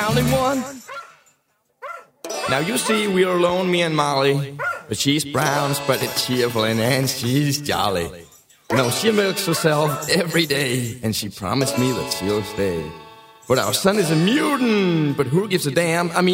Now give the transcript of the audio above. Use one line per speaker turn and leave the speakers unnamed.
counting one. Now you see we're alone, me and Molly. But she's brown, spread it cheerful, and she's jolly. No, she milks herself every day, and she promised me that she'll stay. But our son is a mutant, but who gives a damn? I mean,